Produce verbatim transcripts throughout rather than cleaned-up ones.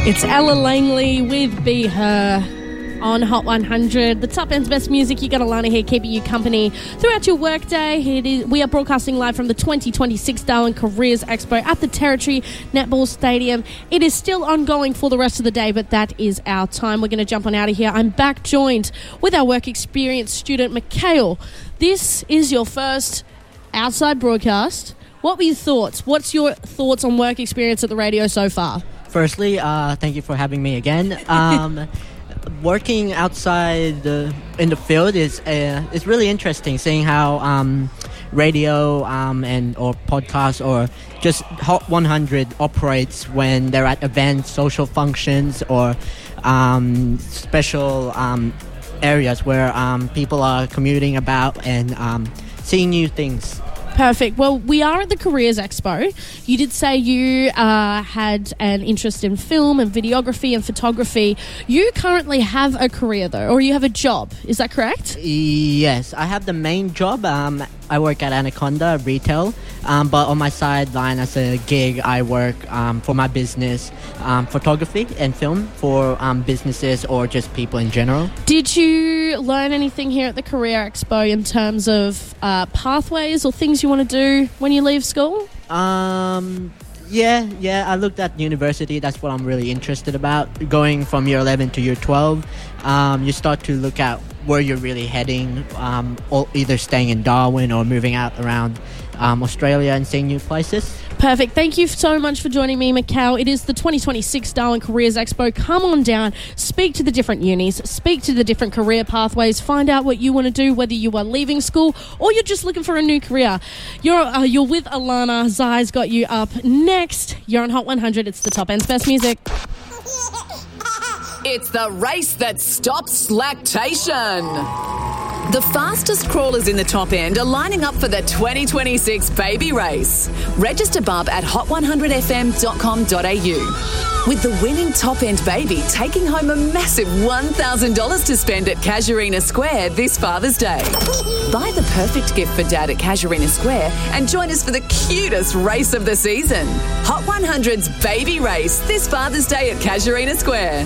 It's Ella Langley with Be Her on Hot one hundred. The top end's best music. You got Alana here keeping you company throughout your workday. It is, we are broadcasting live from the twenty twenty-six Darwin Careers Expo at the Territory Netball Stadium. It is still ongoing for the rest of the day, but that is our time. We're going to jump on out of here. I'm back joined with our work experience student, Mikhail. This is your first outside broadcast. What were your thoughts? What's your thoughts on work experience at the radio so far? Firstly, uh, thank you for having me again. Um, working outside the, in the field is uh, is really interesting, seeing how um, radio um, and or podcast or just Hot one hundred operates when they're at events, social functions, or um, special um, areas where um, people are commuting about and um, seeing new things. Perfect. Well, we are at the Careers Expo. You did say you uh, had an interest in film and videography and photography. You currently have a career, though, or you have a job. Is that correct? Yes. I have the main job. Um, I work at Anaconda Retail, um, but on my sideline as a gig, I work um, for my business, um, photography and film for um, businesses or just people in general. Did you learn anything here at the Career Expo in terms of uh, pathways or things you want to do when you leave school? Um, yeah, yeah. I looked at university. That's what I'm really interested about. Going from year eleven to year twelve, um, you start to look at where you're really heading, um, or either staying in Darwin or moving out around um, Australia and seeing new places. Perfect. Thank you so much for joining me, Mikhail. It is the twenty twenty-six Darwin Careers Expo. Come on down, speak to the different unis, speak to the different career pathways, find out what you want to do, whether you are leaving school or you're just looking for a new career. You're uh, you're with Alana. Zai's got you up next. You're on Hot one hundred. It's the top end's best music. It's the race that stops lactation. The fastest crawlers in the top end are lining up for the twenty twenty-six baby race. Register bub at hot one hundred f m dot com dot a u. With the winning top end baby taking home a massive one thousand dollars to spend at Casuarina Square this Father's Day. Buy the perfect gift for Dad at Casuarina Square and join us for the cutest race of the season. Hot one hundred's baby race this Father's Day at Casuarina Square.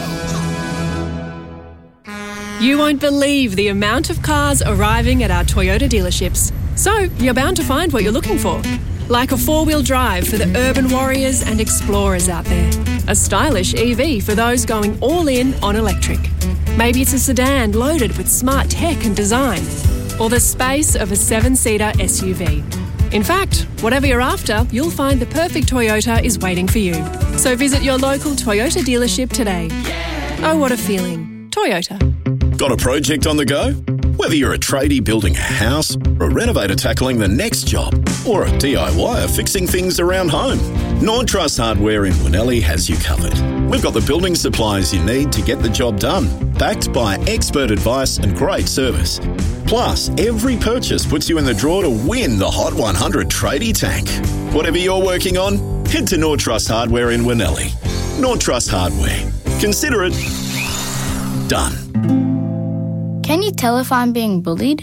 You won't believe the amount of cars arriving at our Toyota dealerships. So you're bound to find what you're looking for. Like a four-wheel drive for the urban warriors and explorers out there. A stylish E V for those going all in on electric. Maybe it's a sedan loaded with smart tech and design. Or the space of a seven-seater S U V. In fact, whatever you're after, you'll find the perfect Toyota is waiting for you. So visit your local Toyota dealership today. Oh, what a feeling. Toyota. Got a project on the go? Whether you're a tradie building a house, or a renovator tackling the next job, or a D I Y er fixing things around home, Nord Truss Hardware in Winnelli has you covered. We've got the building supplies you need to get the job done, backed by expert advice and great service. Plus, every purchase puts you in the draw to win the Hot one hundred Tradie Tank. Whatever you're working on, head to Nord Truss Hardware in Winnelli. Nord Truss Hardware. Consider it done. Can you tell if I'm being bullied?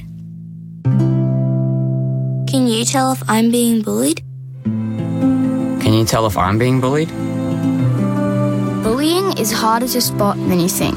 Can you tell if I'm being bullied? Can you tell if I'm being bullied? Bullying is harder to spot than you think.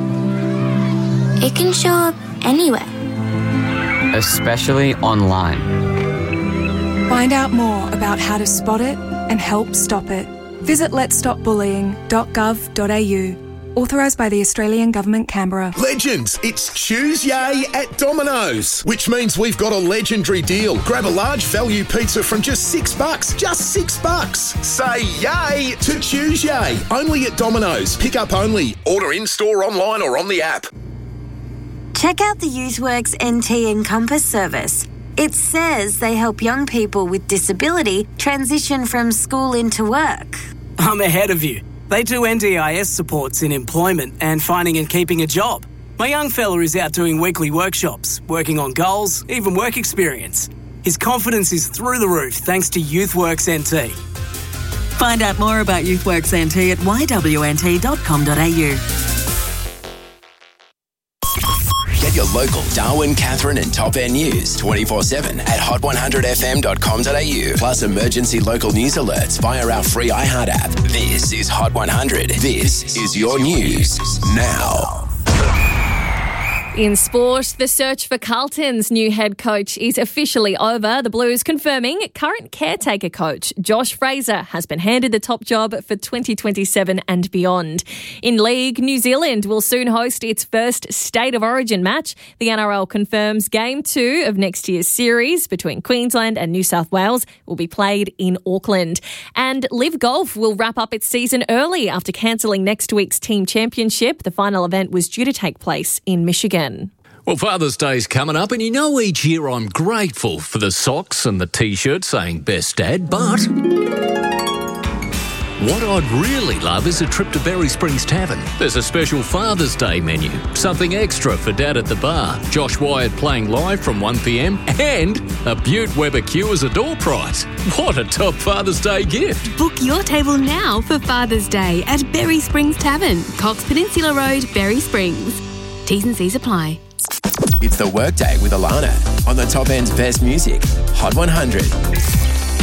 It can show up anywhere. Especially online. Find out more about how to spot it and help stop it. Visit lets stop bullying dot gov dot a u. Authorised by the Australian Government, Canberra. Legends, it's Tuesday at Domino's, which means we've got a legendary deal. Grab a large value pizza from just six bucks. Just six bucks. Say yay to Tuesday. Only at Domino's. Pick up only. Order in-store, online or on the app. Check out the YouthWorks N T Encompass service. It says they help young people with disability transition from school into work. I'm ahead of you. They do N D I S supports in employment and finding and keeping a job. My young fella is out doing weekly workshops, working on goals, even work experience. His confidence is through the roof thanks to YouthWorks N T. Find out more about YouthWorks N T at y w n t dot com dot a u. Get your local Darwin, Catherine and Top End news twenty-four seven at hot one hundred f m dot com dot a u. Plus emergency local news alerts via our free iHeart app. This is Hot one hundred. This is your news now. In sport, the search for Carlton's new head coach is officially over. The Blues confirming current caretaker coach Josh Fraser has been handed the top job for twenty twenty-seven and beyond. In League, New Zealand will soon host its first State of Origin match. The N R L confirms Game two of next year's series between Queensland and New South Wales will be played in Auckland. And Live Golf will wrap up its season early after cancelling next week's team championship. The final event was due to take place in Michigan. Well, Father's Day's coming up, and you know each year I'm grateful for the socks and the T-shirt saying Best Dad, but what I'd really love is a trip to Berry Springs Tavern. There's a special Father's Day menu, something extra for Dad at the bar, Josh Wyatt playing live from one p m, and a Butte Weber Q as a door prize. What a top Father's Day gift. Book your table now for Father's Day at Berry Springs Tavern, Cox Peninsula Road, Berry Springs. T's and C's apply. It's the Workday with Alana on the Top End's best music, Hot one hundred.